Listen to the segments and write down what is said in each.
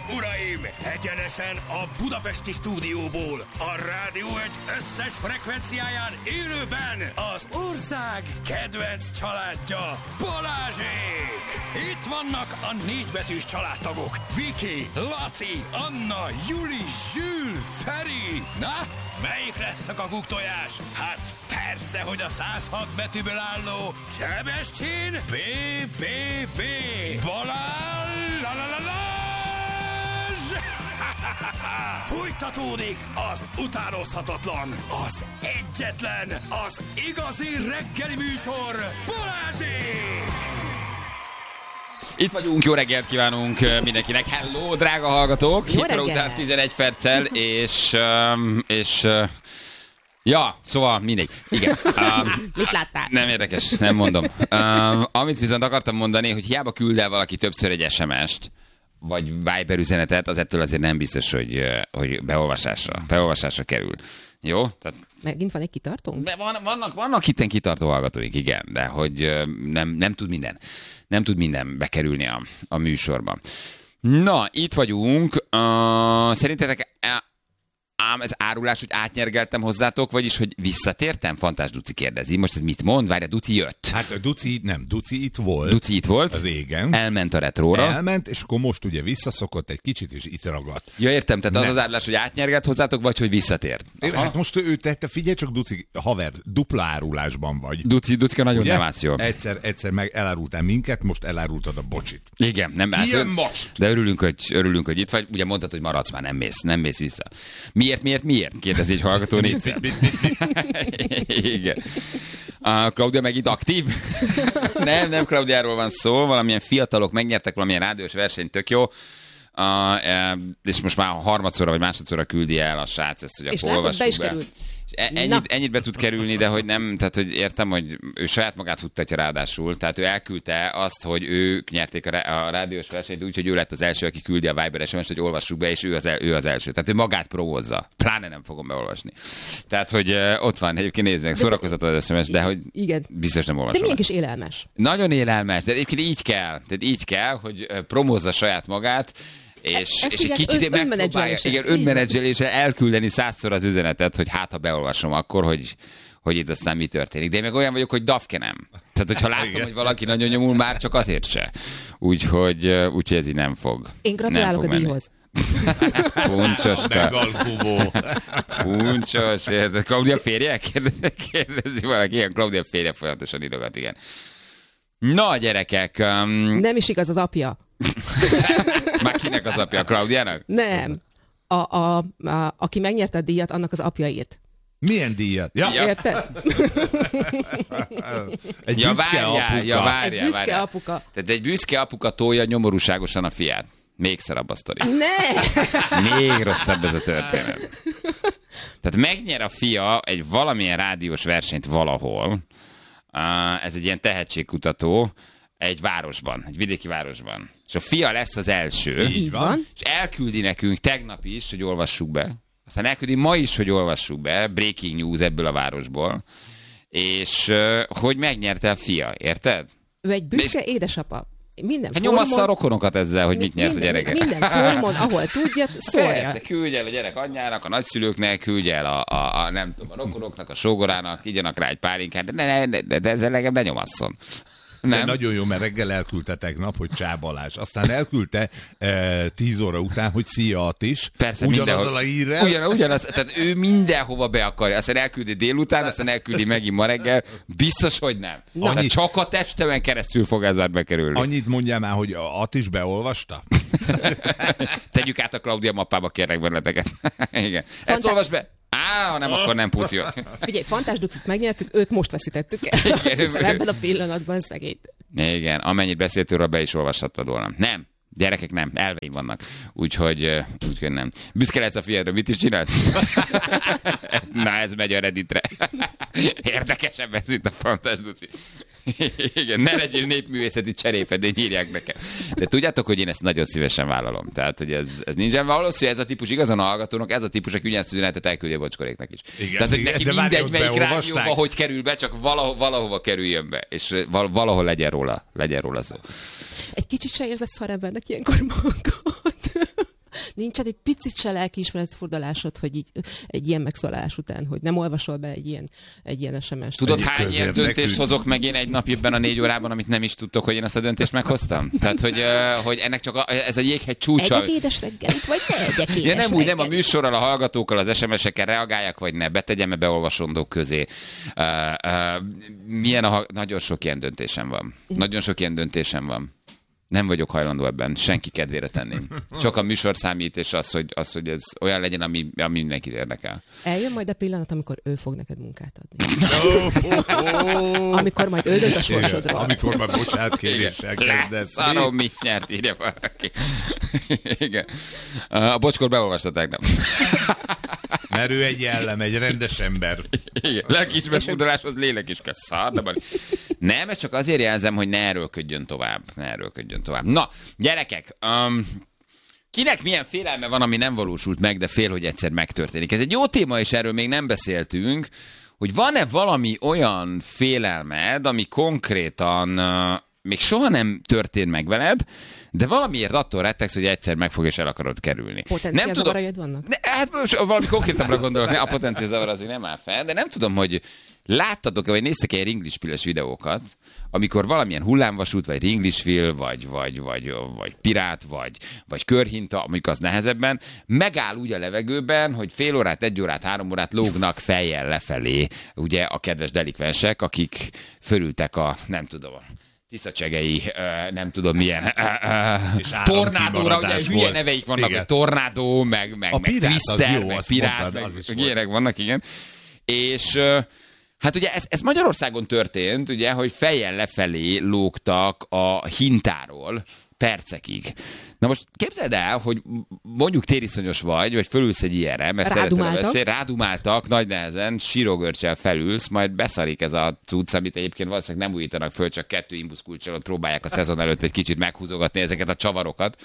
uraim! Egyenesen a budapesti stúdióból, a Rádió Egy összes frekvenciáján élőben az ország kedvenc családja, Balázsék! Itt vannak a négybetűs családtagok, Viki, Laci, Anna, Juli, Zsül, Feri. Na, melyik lesz a kakuktojás? Hát persze, hogy a 106 betűből álló Sebestyén BBB Balázs! Fújtatódik az utánozhatatlan, az egyetlen, az igazi reggeli műsor, Balázsék! Itt vagyunk, jó reggelt kívánunk mindenkinek. Hello, drága hallgatók! 7 óra után 11 perccel, és ja, szóval mindegy. Igen. Mit láttál? Nem érdekes, nem mondom. Amit viszont akartam mondani, hogy hiába küld el valaki többször egy SMS-t, vagy Viber üzenetet, az ettől azért nem biztos, hogy beolvasásra kerül. Jó? Tehát megint van egy kitartónk? Vannak itten kitartó hallgatóink, igen, de hogy nem tud minden bekerülni a műsorba. Na, itt vagyunk. Szerintetek ez árulás, hogy átnyergeltem hozzátok, vagyis, hogy visszatértem? Fantás Duci kérdezi. Most ez mit mond? Várj, Duci jött. Hát Duci itt volt. Duci itt volt. Régen. Elment a retróra. Elment, és akkor most ugye visszaszokott egy kicsit, és itt ragadt. Ja, értem, tehát az árulás, hogy átnyergelt hozzátok, vagy hogy visszatért? Hát most ő tette, figyelj csak, Duci, haver, dupla árulásban vagy. Ducika nagyon ugye? Nem állsz jól. Egyszer meg elárultál minket, most elárultad a bocsit. Igen, nem állsz. Ilyen most! De örülünk, hogy itt vagy. Ugye mondtad, hogy maradsz már, nem mész vissza. Miért? Kérdezi egy hallgató négyszer. Igen. Claudia meg itt aktív? Nem Claudiáról van szó, valamilyen fiatalok megnyertek valamilyen rádiós versenyt, tök jó. És most már harmadszorra vagy másodszorra küldi el a srác ezt, hogy akkor olvassuk be. Ennyit be tud kerülni, de hogy nem, tehát hogy értem, hogy ő saját magát futtatja ráadásul, tehát ő elküldte azt, hogy ők nyerték a rádiós versenyt, úgyhogy ő lett az első, aki küldi a Viber SMS-t, hogy olvassuk be, és ő az első. Tehát ő magát provózza. Pláne nem fogom beolvasni. Tehát, hogy ott van, egyébként nézd meg, szórakoztató az SMS, de hogy igen. Biztos nem olvasom. De milyen kis élelmes. Nagyon élelmes, de egyébként így kell, hogy promózza saját magát, és egy kicsit megpróbálja önmenedzselésre elküldeni 100-szor az üzenetet, hogy hát ha beolvasom akkor, hogy itt aztán mi történik. De én meg olyan vagyok, hogy dafkenem. Tehát, hogyha látom, hogy valaki nagyon nyomul, már csak azért se. Úgyhogy ez így nem fog. Én gratulálok a díjhoz. Puncsoska. Puncsos. Claudia férje? Kérdezi valaki. Igen, Claudia férje folyamatosan írogat, igen. Na, gyerekek. Nem is igaz az apja. Már kinek az apja? Claudiának? Nem. Aki megnyerte a díjat, annak az apja írt. Milyen díjat? Ja. Érted? Egy büszke apuka. Egy büszke apuka. Tehát egy büszke apuka tolja nyomorúságosan a fiát. Még szarabb a sztori. Ne! Még rosszabb ez a történet. Tehát megnyer a fia egy valamilyen rádiós versenyt valahol. Ez egy ilyen tehetségkutató egy városban, egy vidéki városban. És a fia lesz az első. Így van. És elküldi nekünk tegnap is, hogy olvassuk be. Aztán elküldi ma is, hogy olvassuk be. Breaking news ebből a városból. És hogy megnyerte a fia, érted? Ő egy büszke édesapa. Hát nyomassza a rokonokat ezzel, hogy mit nyert a gyereke. Minden fórumon, ahol tudja, szólja. Persze, küldj el a gyerek anyjának, a nagyszülőknek, küldj el a nem tudom, a rokonoknak, a sógorának, igyanak rá egy pálinkát, de ezzel legalább ne nyomasszon. Nem? Nagyon jó, mert reggel elküldte tegnap, hogy Csá Balázs. Aztán elküldte 10 óra után, hogy szia Attis. Persze, ugyanazzal a hírrel. Ugyanaz, tehát ő mindenhova be akarja. Aztán elküldi délután, aztán elküldi megint ma reggel. Biztos, hogy nem. Csak a testemen keresztül fog ez már bekerülni. Annyit mondjál már, hogy Attis beolvasta? Tegyük át a Claudia mappába, kérlek benneteket. Igen. Ezt olvasd be. Ha nem, akkor nem pusziot. Figyelj, Fantás Ducit megnyertük, őt most veszítettük el. Ebben a pillanatban szegényt. Igen, amennyit beszéltől, be is olvashattad volna. Nem, gyerekek nem, elveim vannak. Úgyhogy nem. Büszke lehetsz a fiadra, mit is csinált? Na, ez megy a Redditre. Érdekesebb ez itt a Fantás Duci. Igen, ne legyél népművészeti cserépedény, írják nekem. De tudjátok, hogy én ezt nagyon szívesen vállalom. Tehát, hogy ez nincsen valószínű, ez a típus igazán a hallgatónak, ez a típus, aki ugyanezt üzenetet elküldi a Bocskoréknak is. Igen, tehát, hogy neki mindegy, melyik rádióba, hogy hogy kerül be, csak valahova kerüljön be. És valahol legyen róla szó. Egy kicsit se érzed szarembernek ilyenkor magad? nincsen egy picit se lelkiismeretfordulásod, hogy így egy ilyen megszólalás után, hogy nem olvasol be egy ilyen SMS-t. Tudod, hány ilyen döntést hozok meg én egy nap ebben a 4 órában, amit nem is tudtok, hogy én azt a döntést meghoztam? Tehát, hogy ennek csak ez a jéghegy csúcsa. Egyek édes reggelit, vagy ne egyek édes ja, nem úgy, nem a reggelit. műsorral, a hallgatókkal, az SMS-ekkel reagáljak, vagy ne, betegyem-e beolvasondók közé. Nagyon sok ilyen döntésem van. Nagyon sok ilyen döntésem van. Nem vagyok hajlandó ebben senki kedvére tenni. Csak a műsor számít, és az, hogy ez olyan legyen, ami mindenkit érdekel. Eljön majd a pillanat, amikor ő fog neked munkát adni. Amikor majd ő dönt a sorsodról. Amikor már bocsánatkéréssel kezdesz. Leszarom, mit nyert, írja valaki. Igen. A bocskor beolvasta tegnap. Mert ő egy jellem, egy rendes ember. Igen. Lelkiismeretforduláshoz lélek is kell szar, de nem, ez csak azért jelzem, hogy ne erőlködjön tovább. Na, gyerekek, kinek milyen félelme van, ami nem valósult meg, de fél, hogy egyszer megtörténik. Ez egy jó téma, és erről még nem beszéltünk, hogy van-e valami olyan félelmed, ami konkrétan még soha nem történt meg veled, de valamiért attól rettegsz, hogy egyszer megfog és el akarod kerülni. Potenciálzavaraid vannak? Hát most valami konkrétabbra gondolok, a potenciálzavar azért nem áll fel, de nem tudom, hogy láttatok-e, vagy néztek-e egy ringlispilles videókat, amikor valamilyen hullámvasút, vagy ringlisfil, vagy pirát, vagy körhinta, amik az nehezebben, megáll úgy a levegőben, hogy fél órát, 1 órát, 3 órát lógnak fejjel lefelé, ugye a kedves delikvensek, akik fölültek a, nem tudom, tiszacsegei, nem tudom milyen, tornádóra, ugye hülye neveik vannak, hogy tornádó, meg twister, meg pirát, meg ilyenek vannak, igen. És hát ugye ez Magyarországon történt, ugye, hogy fejjel lefelé lógtak a hintáról percekig. Na most képzeld el, hogy mondjuk tériszonyos vagy fölülsz egy ilyenre, mert rádumáltak, nagy nehezen, sírogörcsel felülsz, majd beszarik ez a cucc, amit egyébként valószínűleg nem újítanak föl, csak 2 imbuszkulccsal ott próbálják a szezon előtt egy kicsit meghúzogatni ezeket a csavarokat.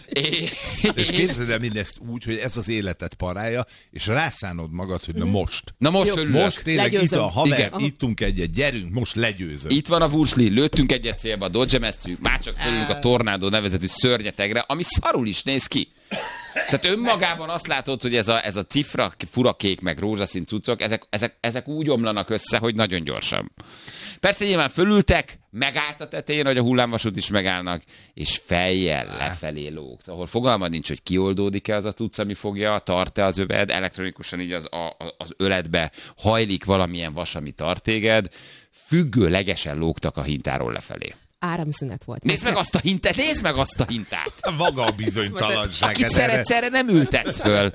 És képzeld el mindezt úgy, hogy ez az életet parálja, és rászánod magad, hogy na most örülök. Most tényleg itt a haver, ittunk egyet, gyerünk, most legyőzöm. Itt van a vursli, lőttünk egyet célba, dodgemeztünk, már csak fölünk a tornádó nevezetű szörnyetegre, ami szarul is néz ki. Tehát önmagában azt látod, hogy ez a cifra, furakék, meg rózsaszín cuccok, ezek úgy omlanak össze, hogy nagyon gyorsan. Persze nyilván fölültek, megállt a tetején, hogy a hullámvasút is megállnak, és fejjel lefelé lógsz, ahol fogalmad nincs, hogy kioldódik-e az a cucc, ami fogja, tart-e az öved, elektronikusan így az öletbe hajlik valamilyen vas, ami tart téged, függőlegesen lógtak a hintáról lefelé. Áramszünet volt. Nézd meg azt a hintát! Maga a bizonytalanság. Akit szeretsz, erre nem ültetsz föl.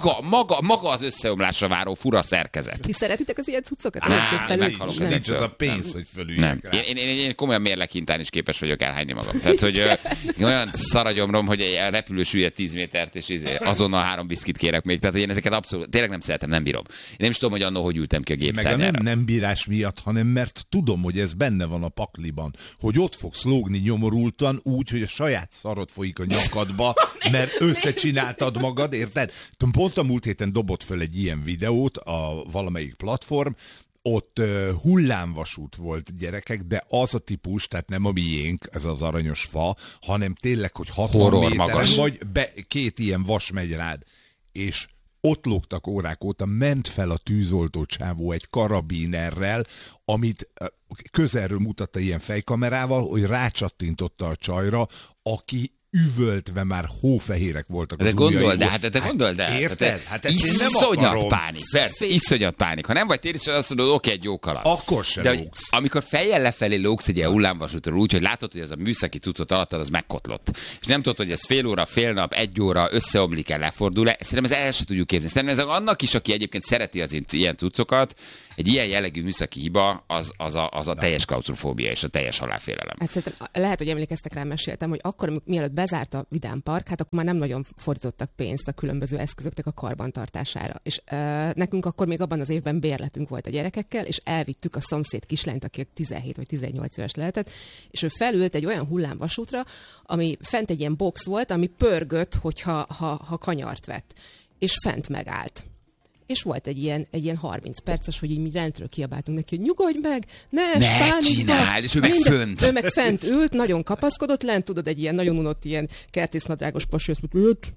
Maga az összeomlásra váró fura szerkezet. Ti szeretitek az ilyen cuccokat? Meghalok nem. Nincs az a pénz, hogy fölüljek rá. Én komolyan mérleghintán is képes vagyok elhányni magam. Tehát, hogy olyan szaragyomrom, hogy egy repülő süllyed 10 métert, és azonnal 3 biszkit kérek még. Tehát, hogy én ezeket abszolút, tényleg nem szeretem, nem bírom. Én nem is tudom, hogy annól hogy ültem ki a gépszárnyára. Meg a nem bírás miatt, hanem mert tudom, hogy ez benne van a pakliban, hogy ott fogsz lógni nyomorultan úgy, hogy a saját szarod folyik a nyakadba, mert összecsináltad magad, érted? Pont a múlt héten dobott föl egy ilyen videót a valamelyik platform, ott hullámvasút volt, gyerekek, de az a típus, tehát nem a miénk, ez az aranyos fa, hanem tényleg, hogy 60 méteren vagy, 2 ilyen vas megy rád, és ott lógtak órák óta, ment fel a tűzoltó csávó egy karabínerrel, amit közelről mutatta ilyen fejkamerával, hogy rácsattintotta a csajra, aki üvöltve már hófehérek voltak az ujjai. De gondold el. Érted? Hát ezt én nem iszonyat akarom. pánik. Persze, iszonyat pánik. Ha nem vagy tér, azt mondod, oké, egy jó kalap. Akkor sem de lógsz. Amikor fejjel lefelé lógsz egy ilyen hullámvasútról úgy, hogy látod, hogy ez a műszaki cuccot alattad, az megkotlott. És nem tudod, hogy ez fél óra, fél nap, 1 óra összeomlik-e, lefordul-e. Szerintem ez el sem tudjuk képzelni. Szerintem ez annak is, aki egyébként szereti az ilyen cuccokat, egy ilyen jellegű műszaki hiba, az a teljes klaustrofóbia és a teljes halálfélelem. Hát szerintem lehet, hogy emlékeztek rá, meséltem, hogy akkor, mielőtt bezárt a Vidám Park, hát akkor már nem nagyon fordítottak pénzt a különböző eszközöknek a karbantartására. És nekünk akkor még abban az évben bérletünk volt a gyerekekkel, és elvittük a szomszéd kislányt, aki 17 vagy 18 éves lehetett, és ő felült egy olyan hullámvasútra, ami fent egy ilyen box volt, ami pörgött, hogyha ha kanyart vett. És fent megállt. És volt egy ilyen 30 perces, hogy így mi rendről kiabáltunk neki, hogy nyugodj meg, ne csináld, és ő meg fönt. Ő meg fent ült, nagyon kapaszkodott, lent tudod, egy ilyen nagyon unott ilyen kertésznadrágos pasi, azt mondta,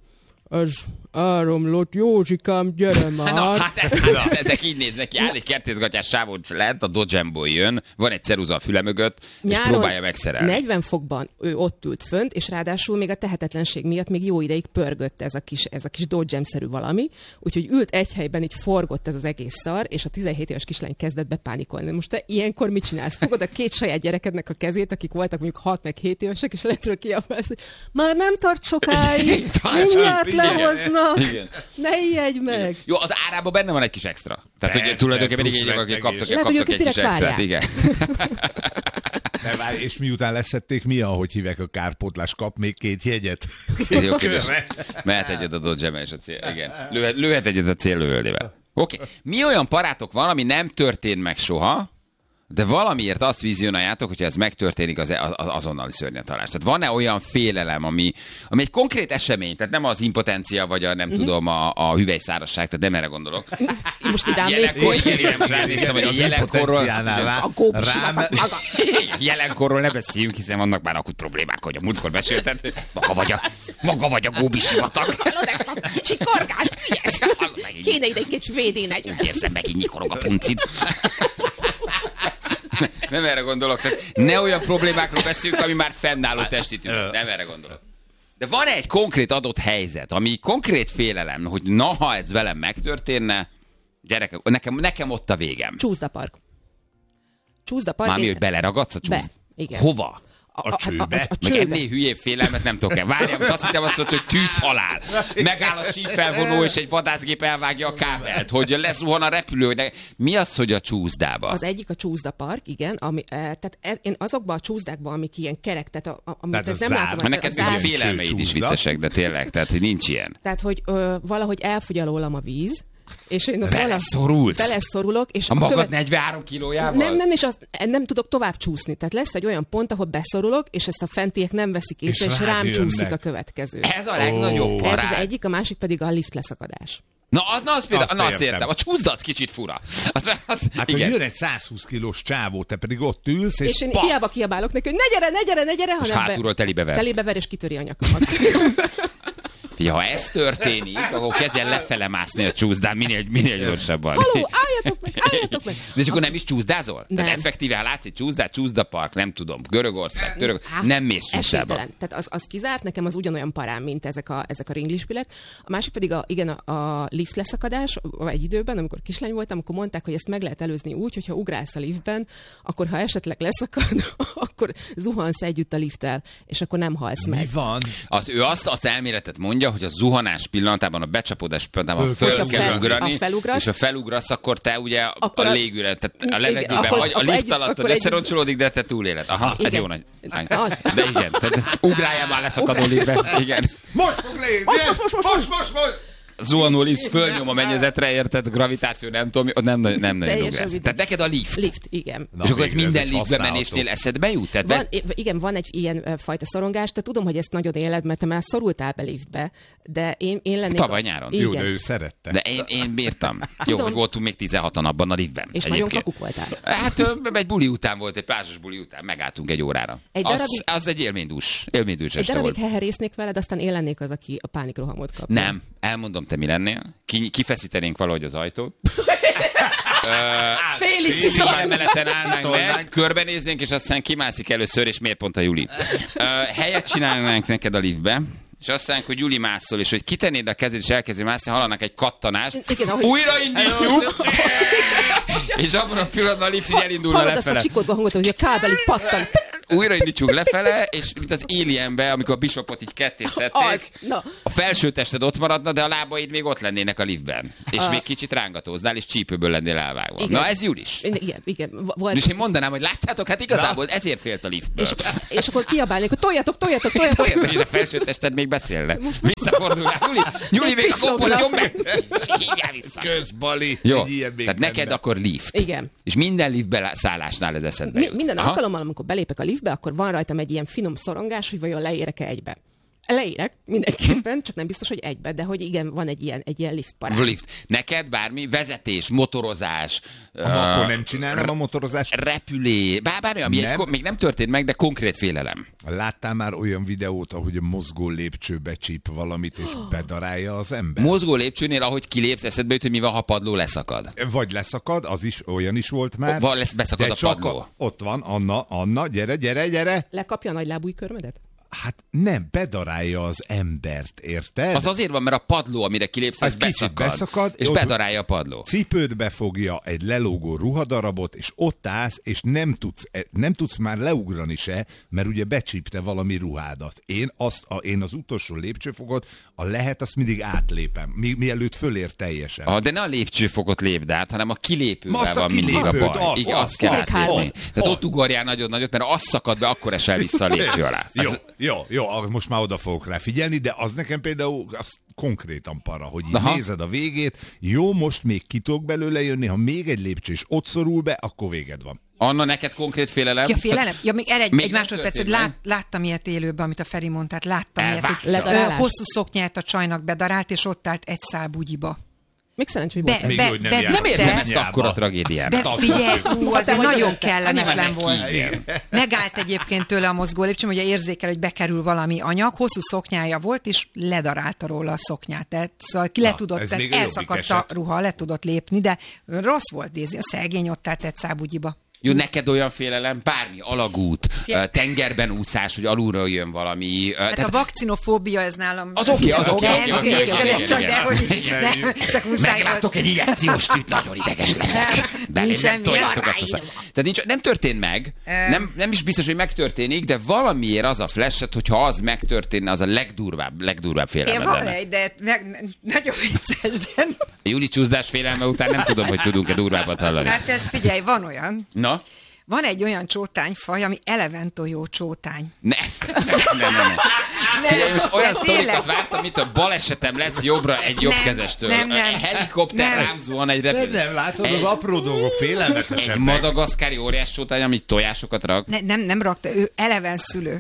Ez áramlott, Józsikám, gyere már. Na, ezek így néznek ki. Áll egy kertészgatyás sávon lent, a Dodgemból jön, van egy ceruza a füle mögött, és próbálja megszerelni. 40 fokban ő ott ült fönt, és ráadásul még a tehetetlenség miatt még jó ideig pörgött ez a kis Dodgem-szerű valami, úgyhogy ült egy helyben, így forgott ez az egész szar, és a 17 éves kislány kezdett bepánikolni. Most te ilyenkor mit csinálsz? Fogod a két saját gyerekednek a kezét, akik voltak mondjuk 6 meg 7 évesek, és lentről kiabálsz, hogy már nem tart sokáig, mindjárt lehoznak. Igen. Ne ijedj meg! Jó, az árában benne van egy kis extra. Tehát, Persze, hogy tulajdonképpen így akik kaptak egy kis extrát. Igen. És miután leszették, mi, ahogy hívják a kárpótlás, kap még 2 jegyet? Jó kérdés. Mehet egyet a Dodge-emmel és a cél. Igen. Lőhet egyet a céllövöldével. Oké. Mi olyan parátok van, ami nem történt meg soha, de valamiért azt vizionáljátok, hogyha ez megtörténik, az azonnali szörnyetalás. Tehát van-e olyan félelem, ami egy konkrét esemény, tehát nem az impotencia, vagy a nem tudom, a hüvelyszárasság, tehát nem erre gondolok. Most ide néztél. Ránéztem, hogy a jelenkorról... Jelenkorról ne beszéljünk, hiszen vannak már akut problémák, hogy a múltkor mesélted. Maga vagy a Góbi sivatag. Hallod ezt a csikorgást? Mi ez? Kéne ide egy kicsi védének. Úgy érzem, megint nyikorog a puncid. Nem erre gondolok. Tehát ne olyan problémákról beszéljünk, ami már fennálló testi tünet. Nem erre gondolok. De van egy konkrét adott helyzet, ami konkrét félelem, hogy na, ha ez velem megtörténne, gyerekek, nekem ott a végem. Csúszdapark. Mármi, hogy beleragadsz a csúszd? Igen. Hova? A csőbe? A Meg ennél hülyébb félelmet nem tudok el. Várjam, azt hittem azt mondta, hogy tűzhalál. Megáll a sífelvonó, és egy vadászgép elvágja a kábelt, hogy lezuhan a repülő. Mi az, hogy a csúszdába? Az egyik a csúszdapark, igen. Tehát én azokban a csúszdákban, amik ilyen kerek, tehát amit ez nem látom. Mert neked még a félelmeid is viccesek, de tényleg, tehát hogy nincs ilyen. Tehát, hogy valahogy elfogy alólam a víz, és én beleszorulok, és a magad 43 kilójával? Nem, és nem tudok tovább csúszni. Tehát lesz egy olyan pont, ahol beszorulok, és ezt a fentiek nem veszik észre, és rám csúszik a következő. Ez a legnagyobb parád. Ez az egyik, a másik pedig a lift leszakadás. Na, az például, azt értem. A csúszda az kicsit fura. Hát, hogy jön egy 120 kilós csávó, te pedig ott ülsz, és én hiába kiabálok neki, hogy ne gyere, hanem hátulról telibe ver, és kitöri a nyakamat. Ha ez történik, akkor kezdjen lefele mászni a csúszdán minél gyorsabban. Haló, álljatok meg! De és akkor nem is csúszdázol? Nem. Tehát effektíve, ha látsz egy csúszdapark, nem tudom, Görögország, nem mész csúszdába. Tehát az kizárt, nekem az ugyanolyan parám, mint ezek a ringlispilek. A másik pedig a lift leszakadás, egy időben, amikor kislány voltam, akkor mondták, hogy ezt meg lehet előzni úgy, hogyha ugrálsz a liftben, akkor ha esetleg leszakad, akkor zuhansz együtt a lifttel, és akkor nem halsz meg. Mi van? Ő azt elméletet mondja, hogy a zuhanás pillanatában, a becsapódás pillanatában föl kell ugrani, és ha felugrasz, akkor te ugye a légűre, tehát a levegőben vagy, a lift alatt összeroncsolódik, de te túléled. Aha, ez jó nagy. De igen, tehát ugráljál már leszakadó liftbe. Igen. Most fog lépni! Most! Zuhanó lift fölnyom a mennyezetre, érted? Gravitáció, nem tudom, ott nem nagyon ugrálsz. Tehát neked a lift. Lift, igen. És akkor ez minden liftbe menésnél eszedbe jut? Igen, van egy ilyen fajta szorongás, de tudom, hogy ezt nagyon éled, mert te már szorultál be liftbe, de én lennék... Tavaly nyáron. Jó, de ő szerette. De én bírtam. Jó, hogy voltunk még 16-an abban a liftben. És nagyon kakuk voltál. Hát egy buli után volt, egy plázsos buli után, megálltunk egy órára. Az egy élménydús este volt. Egy darabig heherésznék veled, aztán én lennék az, aki a pánikrohamot kap. Nem, elmondom, te mi lennél. Kifeszítenénk valahogy az ajtót. Félig emeleten állnánk meg, körbenéznénk, és aztán kimászik először, és miért pont a Juli. Helyet csinálnánk neked a liftbe, és aztán, hogy Juli mászol, és hogy kitennéd a kezed, és elkezdi mászni, hallanak egy kattanást, újraindítjuk, és abban a pillanatban a lift így elindulna lefele. Hallod azt a csikorgó hangot, hogy a kábel így pattan. Újraindítjuk lefele, és mint az Alienbe, amikor a Bishopot így ketté szedték, a felső tested ott maradna, de a lábaid még ott lennének a liftben. És még kicsit rángatóznál, és csípőből lennél elvágva. Igen. Na ez Julis. Igen. És én mondanám, hogy láttátok, hát igazából ezért félt a liftből. És akkor kiabálnék, hogy toljatok. És a felső tested még beszélne. Visszafordul rá, Juli még a gombot nyom meg. Hívjál vissza. Közbali. Jó, tehát neked akkor lift. Igen. És minden liftbe szállásnál ez eszedbe jut. Minden alkalommal, amikor belépek a liftbe, akkor van rajtam egy ilyen finom szorongás, hogy vajon leérek-e egybe. Leérek mindenképpen, csak nem biztos, hogy egybe, de hogy igen, van egy ilyen lift parád. Lift. Neked bármi vezetés, motorozás, Akkor nem csinálnám a motorozást. repülé, bármi, ami még nem történt meg, de konkrét félelem. Láttál már olyan videót, ahogy a mozgó lépcső becsíp valamit, és bedarálja az ember? Mozgó lépcsőnél, ahogy kilépsz, eszedbe jut, hogy mi van, ha padló leszakad. Vagy leszakad, az is, olyan is volt már. Beszakad a padló. Ott van, Anna, gyere. Lekapja a nagylábúj körmedet? Hát nem, bedarálja az embert, érted? Az azért van, mert a padló, amire kilépsz, az beszakad, és bedarálja a padló. Cipőt befogja, egy lelógó ruhadarabot, és ott állsz, és nem tudsz már leugrani se, mert ugye becsípte valami ruhádat. Én az utolsó lépcsőfokot, azt mindig átlépem, mielőtt fölér teljesen. De ne a lépcsőfokot lépd át, hanem a kilépővel van mindig a baj. Azt kell átlépni. Tehát ott ugorjál nagyon nagyot, mert az szakad be, akkor esel vissza a lépcső alá. Jó, most már oda fogok rá figyelni, de az nekem például az konkrétan para, hogy így nézed a végét, jó, most még ki tudok belőle jönni, ha még egy lépcső is ott szorul be, akkor véged van. Anna, neked konkrét félelem? Ja, félelem? Ja, még egy másodperc, hogy láttam ilyet élőben, amit a Feri mondtát, láttam ilyet, hogy hosszú szoknyát a csajnak bedarált, és ott állt egy szál bugyiba. Még szerencsé, hogy volt. Nem érzem ezt akkora tragédiának. Figyelj, az nagyon kellemetlen volt. Megállt egyébként tőle a mozgó lépcsőm, hogy érzékel, hogy bekerül valami anyag, hosszú szoknyája volt, és ledarálta róla a szoknyát. Tehát, szóval elszakadt a ruha, le tudott lépni, de rossz volt, Dézi, a szegény ott állt egy szábugyiba. Jó, neked olyan félelem, bármi, alagút, tengerben úszás, hogy alulról jön valami. Hát a vakcinofóbia, ez nálam... Az oké. Meglátok egy injekciós tűt, nagyon ideges leszek. Belém nem toljátok azt a Tehát nem történt meg, nem is biztos, hogy megtörténik, de valamiért az a flash-et, hogyha az megtörténne, az a legdurvább félelem. Van egy, de nagyon vicces, de... Júli csúszdás félelme után nem tudom, hogy tudunk-e durvábbat hallani. Hát ez figyelj, van olyan. Na? Van egy olyan csótányfaj, ami eleventojó csótány. Nem. Figyelj, most olyan sztorikat vártam, mint a balesetem lesz jobbra egy jobbkezestől. Nem. Helikopter rám zuhan egy repülő. Nem látod, az apró dolgok félelmetesek. Egy madagaszkári óriás csótány, amit tojásokat rak. Nem rakta, ő eleven szülő.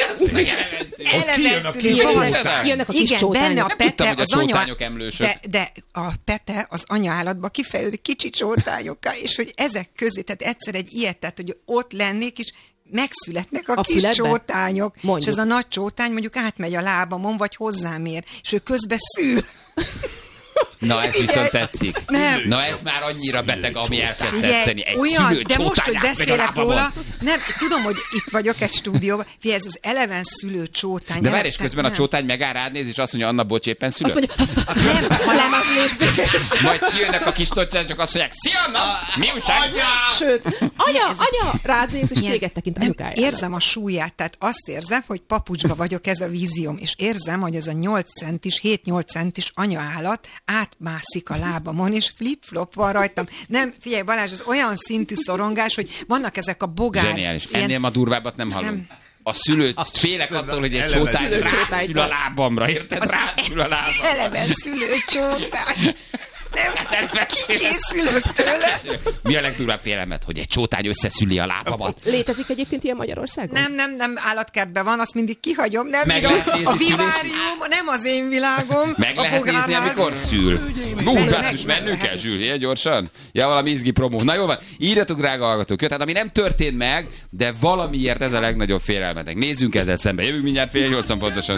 Kijönnek a kis igen, benne a pete, hogy a csótányok emlősök. De a pete az anyaállatba kifejlődik kicsi csótányokká, és hogy ezek közé, tehát egyszer egy ilyet, tehát hogy ott lennék, és megszületnek a kis csótányok, és ez a nagy csótány mondjuk átmegy a lábamon, vagy hozzám ér, és ő közben szül. Na, ez viszont tetszik. Nem. Na, ez már annyira beteg, ami elkezd tetszeni. Egy olyan, szülő de most, hogy beszélek róla, nem, tudom, hogy itt vagyok egy stúdióban, figyelj, ez az eleven szülő csótány. De várj, és közben a csótány megáll rád néz, és azt mondja, Anna, bocs, éppen szülő. Nem, hanem az létszés. Majd kijönnek a kis csótány, csak azt mondják, szia, Anna, mi újság? Sőt, anya, rád néz, és téged tekint anyukájára. Érzem a súlyát, tehát azt érzem, hogy papucsba vagyok, ez a vízióm, és érzem, hogy ez a 7-8 centis anyaállat átmászik a lábamon, és flip-flop van rajtam. Nem, figyelj Balázs, ez olyan szintű szorongás, hogy vannak ezek a bogár... Zseniális. Ennél ma durvábbat nem hallom. A szülőt félek attól, hogy egy csótány rászül a lábamra, érted? Rászül a lábamra. Eleven szülőcsótány. Nem kikészülök tőle. Mi a legdurvább félelmet, hogy egy csótány összeszüli a lábamat? Létezik egyébként ilyen Magyarországon? Nem, állatkertben van, azt mindig kihagyom. Nem, a vivárium, nem az én világom. Meg lehet nézni, amikor szül. Basszus, mennünk kell, Zsül, ilyen gyorsan? Ja, valami izgi promó. Na jó van, írjatok, drága hallgatók. Tehát ami nem történt meg, de valamiért ez a legnagyobb félelmetek. Nézzünk ezzel szembe. Jövünk mindjárt 7:30 pontosan.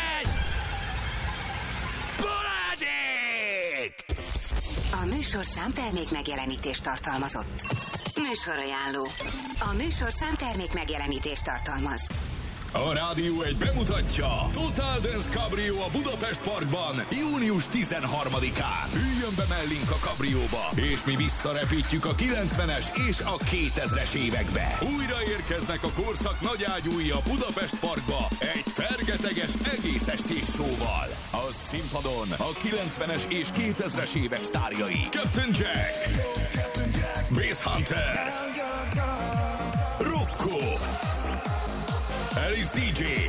A műsor számtermék megjelenítést tartalmazott. Műsorajánló. A műsor számtermék megjelenítést tartalmaz. A Rádió 1 bemutatja Total Dance Cabrio a Budapest Parkban június 13-án. Üljön be mellénk a kabrióba, és mi visszarepítjük a 90-es és a 2000-es évekbe. Újra érkeznek a korszak nagyágyúi a Budapest Parkba egy fergeteges egész estés showval. A színpadon a 90-es és 2000-es évek sztárjai. Captain Jack, Bass Hunter, Rocco, Alice DJ,